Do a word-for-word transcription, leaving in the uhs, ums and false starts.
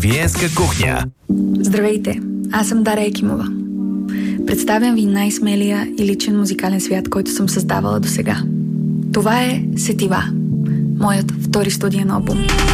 Виенска кухня. Здравейте, аз съм Даря Екимова. Представям ви най-смелия и личен музикален свят, който съм създавала досега. Това е Сетива, моят втори студиен албум.